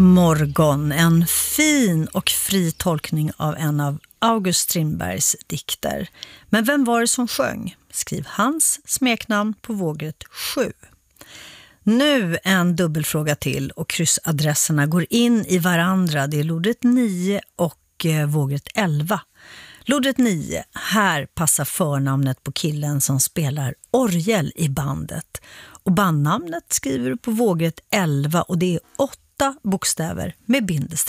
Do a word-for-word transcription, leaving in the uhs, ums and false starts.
morgon. En fin och fri tolkning av en av August Strindbergs dikter. Men vem var det som sjöng? Skriv hans smeknamn på vågrätt sju. Nu en dubbelfråga till och kryssadresserna går in i varandra. Det är lodrätt nio och eh, vågrätt elva. Lodrätt nio, här passar förnamnet på killen som spelar orgel i bandet. Och bandnamnet skriver du på vågrätt elva och det är åtta bokstäver med bindestreck.